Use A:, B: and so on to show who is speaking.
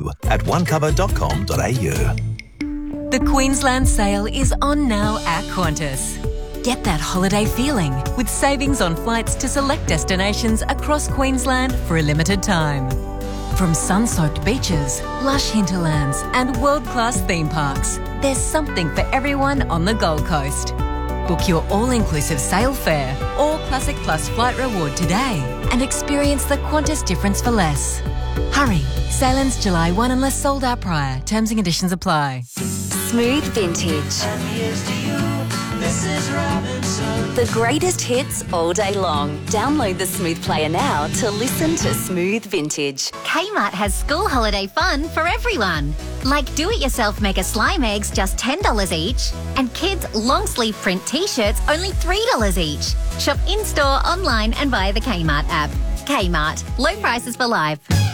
A: at onecover.com.au.
B: The Queensland sale is on now at Qantas. Get that holiday feeling with savings on flights to select destinations across Queensland for a limited time. From sun-soaked beaches, lush hinterlands and world-class theme parks, there's something for everyone on the Gold Coast. Book your all-inclusive sail fare or Classic Plus flight reward today and experience the Qantas difference for less. Hurry, sail ends July 1 unless sold out prior. Terms and conditions apply.
C: Smooth Vintage. The greatest hits all day long. Download the Smooth player now to listen to Smooth Vintage.
D: Kmart has school holiday fun for everyone. Like do-it-yourself mega slime eggs, just $10 each. And kids' long-sleeve print T-shirts, only $3 each. Shop in-store, online and via the Kmart app. Kmart. Low prices for life.